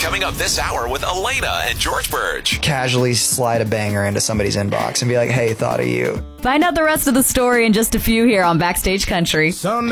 coming up this hour with Elena and George Burge. Casually slide a banger into somebody's inbox and be like, hey, thought of you. Find out the rest of the story in just a few here on Backstage Country.